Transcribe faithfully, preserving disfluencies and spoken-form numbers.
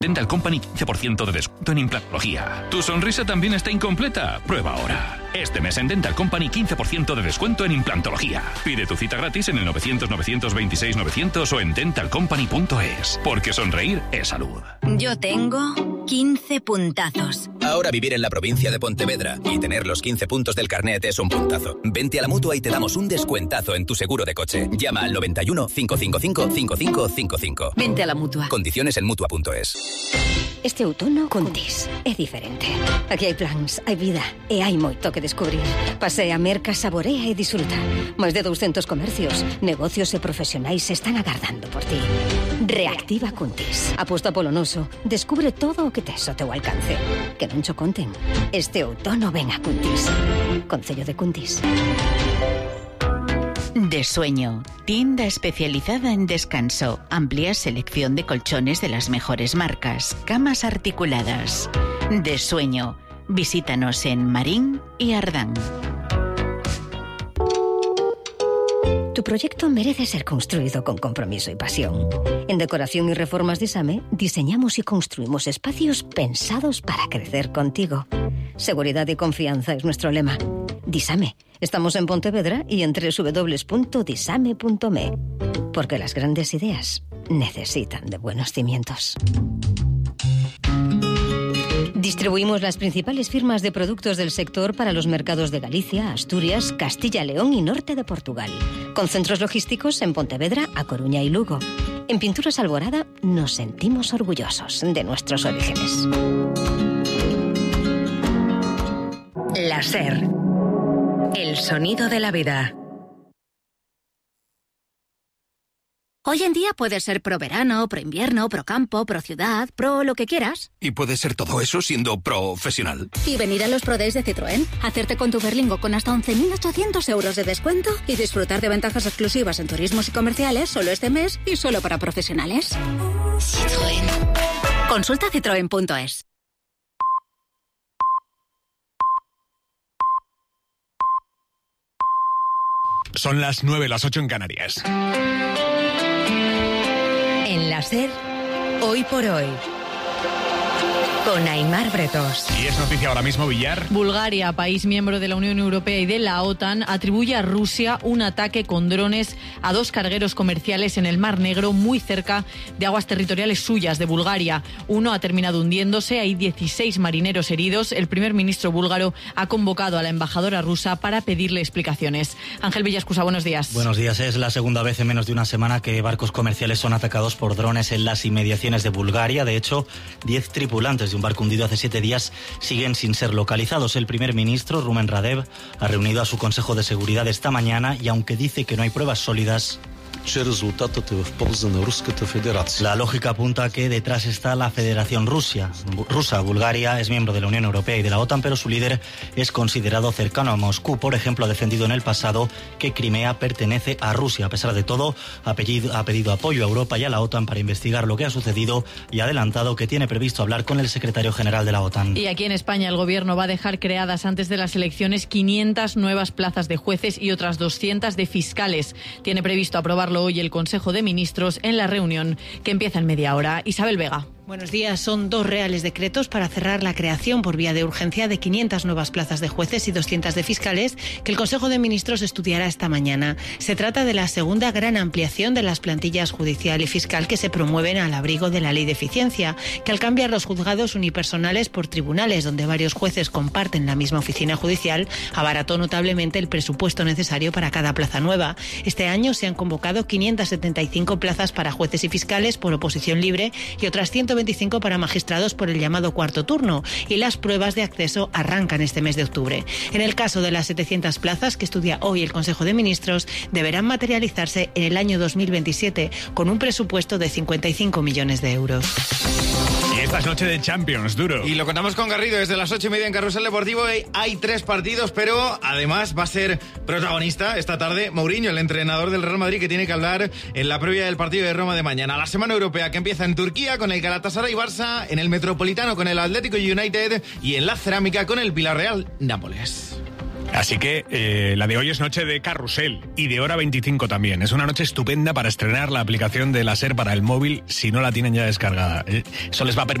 Dental Company, quince por ciento de descuento en implantología. ¿Tu sonrisa también está incompleta? Prueba ahora. Este mes en Dental Company, quince por ciento de descuento en implantología. Pide tu cita gratis en el novecientos, novecientos veintiséis, novecientos o en dental company punto es. Porque sonreír es salud. Yo tengo quince puntazos. Ahora vivir en la provincia de Pontevedra y tener los quince puntos del carnet es un puntazo. Vente a la Mutua y te damos un descuentazo en tu seguro de coche. Llama al noventa y uno, cinco cinco cinco, cinco cinco cinco cinco. Vente a la Mutua. Condiciones en mutua punto es. Este outono, Cuntis é diferente. Aquí hai plans, hai vida e hai moito que descubrir. Pasea, merca, saborea e disfruta. Máis de doscientos comercios, negocios e profesionais están agardando por ti. Reactiva Cuntis. Aposta polo noso. Descubre todo o que tes ao teu alcance. Que non cho conten. Este outono ven a Cuntis. Concello de Cuntis. De Sueño, tienda especializada en descanso, amplia selección de colchones de las mejores marcas, camas articuladas. De Sueño, visítanos en Marín y Ardán. Tu proyecto merece ser construido con compromiso y pasión. En Decoración y Reformas Disame diseñamos y construimos espacios pensados para crecer contigo. Seguridad y confianza es nuestro lema. Disame. Estamos en Pontevedra y en doble u doble u doble u punto disame punto me. Porque las grandes ideas necesitan de buenos cimientos. Distribuimos las principales firmas de productos del sector para los mercados de Galicia, Asturias, Castilla, León y norte de Portugal. Con centros logísticos en Pontevedra, A Coruña y Lugo. En Pinturas Alborada nos sentimos orgullosos de nuestros orígenes. La SER. El sonido de la vida. Hoy en día puedes ser pro verano, pro invierno, pro campo, pro ciudad, pro lo que quieras. Y puedes ser todo eso siendo profesional. Y venir a los Pro Days de Citroën, hacerte con tu Berlingo con hasta once mil ochocientos euros de descuento y disfrutar de ventajas exclusivas en turismos y comerciales solo este mes y solo para profesionales. Citroën. Consulta citroen punto es. Son las nueve, las ocho en Canarias. En la SER, hoy por hoy, con Aimar Bretos. Y es noticia ahora mismo, Villar. Bulgaria, país miembro de la Unión Europea y de la OTAN, atribuye a Rusia un ataque con drones a dos cargueros comerciales en el Mar Negro, muy cerca de aguas territoriales suyas de Bulgaria. Uno ha terminado hundiéndose, hay dieciséis marineros heridos. El primer ministro búlgaro ha convocado a la embajadora rusa para pedirle explicaciones. Ángel Villascusa, buenos días. Buenos días. Es la segunda vez en menos de una semana que barcos comerciales son atacados por drones en las inmediaciones de Bulgaria. De hecho, diez tripulantes de un barco hundido hace siete días siguen sin ser localizados. El primer ministro, Rumen Radev, ha reunido a su Consejo de Seguridad esta mañana y aunque dice que no hay pruebas sólidas, la lógica apunta a que detrás está la Federación Rusia, rusa. Bulgaria es miembro de la Unión Europea y de la OTAN, pero su líder es considerado cercano a Moscú. Por ejemplo, ha defendido en el pasado que Crimea pertenece a Rusia. A pesar de todo, ha pedido, ha pedido apoyo a Europa y a la OTAN para investigar lo que ha sucedido y ha adelantado que tiene previsto hablar con el secretario general de la OTAN. Y aquí en España el gobierno va a dejar creadas antes de las elecciones quinientas nuevas plazas de jueces y otras doscientas de fiscales. Tiene previsto aprobar hoy el Consejo de Ministros en la reunión que empieza en media hora. Isabel Vega. Buenos días. Son dos reales decretos para cerrar la creación por vía de urgencia de quinientas nuevas plazas de jueces y doscientas de fiscales que el Consejo de Ministros estudiará esta mañana. Se trata de la segunda gran ampliación de las plantillas judicial y fiscal que se promueven al abrigo de la Ley de Eficiencia, que al cambiar los juzgados unipersonales por tribunales donde varios jueces comparten la misma oficina judicial, abarató notablemente el presupuesto necesario para cada plaza nueva. Este año se han convocado quinientas setenta y cinco plazas para jueces y fiscales por oposición libre y otras ciento veinticinco para magistrados por el llamado cuarto turno, y las pruebas de acceso arrancan este mes de octubre. En el caso de las setecientas plazas que estudia hoy el Consejo de Ministros, deberán materializarse en el año dos mil veintisiete con un presupuesto de cincuenta y cinco millones de euros. Y esta es noche de Champions, duro. Y lo contamos con Garrido desde las ocho y media en Carrusel Deportivo. Hay tres partidos, pero además va a ser protagonista esta tarde Mourinho, el entrenador del Real Madrid, que tiene que hablar en la previa del partido de Roma de mañana. La semana europea que empieza en Turquía con el Galatasaray Barça, en el Metropolitano con el Atlético United y en la Cerámica con el Villarreal Nápoles. Así que eh, la de hoy es noche de carrusel y de hora veinticinco también. Es una noche estupenda para estrenar la aplicación de la SER para el móvil si no la tienen ya descargada. Eso les va a permitir